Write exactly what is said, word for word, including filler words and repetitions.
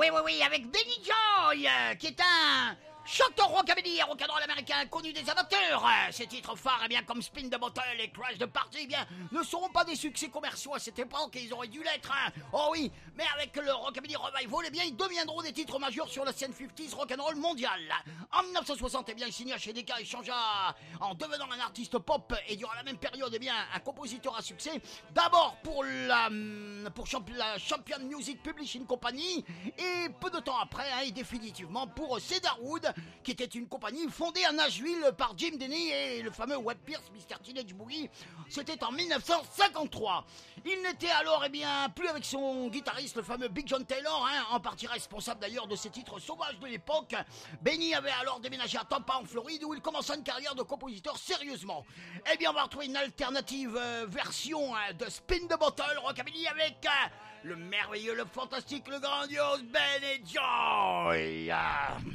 oui, oui, oui, avec Benny Joy, euh, qui est un chanteur rockabilly et rock'n'roll américain connu des amateurs. Euh, Ses titres phares, eh bien, comme Spin the Bottle et Crash the Party, eh bien, ne seront pas des succès commerciaux à cette époque, et ils auraient dû l'être, hein. Oh oui, mais avec le rockabilly revival, eh bien, ils deviendront des titres majeurs sur la scène cinquantaise rock'n'roll mondiale. En mille neuf cent soixante, eh bien, il signa chez Decca et changea en devenant un artiste pop, et durant la même période, eh bien, un compositeur à succès, d'abord pour la, pour champ- la Champion Music Publishing Company, et peu de temps après, hein, et définitivement pour Cedarwood, qui était une compagnie fondée à Nashville par Jim Denny et le fameux Webb Pierce, mister Teenage Boogie. C'était en mille neuf cent cinquante-trois. Il n'était alors, eh bien, plus avec son guitariste, le fameux Big John Taylor, hein, en partie responsable d'ailleurs de ses titres sauvages de l'époque. Benny avait alors déménagé à Tampa, en Floride, où il commença une carrière de compositeur sérieusement. Eh bien, on va retrouver une alternative euh, version hein, de Spin the Bottle Rockabilly avec euh, le merveilleux, le fantastique, le grandiose Benny Joy. Ah.